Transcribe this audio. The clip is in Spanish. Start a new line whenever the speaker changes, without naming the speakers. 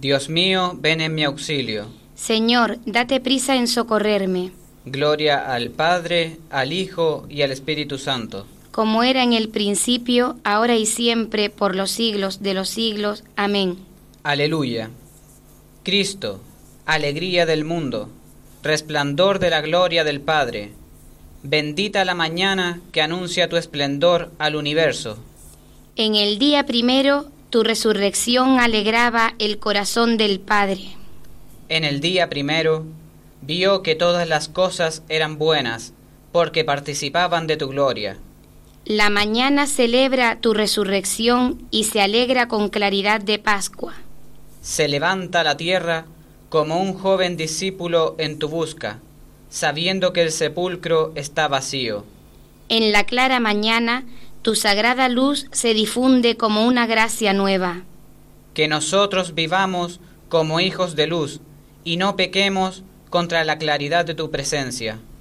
Dios mío, ven en mi auxilio.
Señor, date prisa en socorrerme.
Gloria al Padre, al Hijo y al Espíritu Santo.
Como era en el principio, ahora y siempre, por los siglos de los siglos. Amén.
Aleluya. Cristo, alegría del mundo, resplandor de la gloria del Padre. Bendita la mañana que anuncia tu esplendor al universo.
En el día primero, tu resurrección alegraba el corazón del Padre.
En el día primero, vio que todas las cosas eran buenas, porque participaban de tu gloria.
La mañana celebra tu resurrección y se alegra con claridad de Pascua.
Se levanta la tierra como un joven discípulo en tu busca, sabiendo que el sepulcro está vacío.
En la clara mañana, tu sagrada luz se difunde como una gracia nueva.
Que nosotros vivamos como hijos de luz y no pequemos contra la claridad de tu presencia.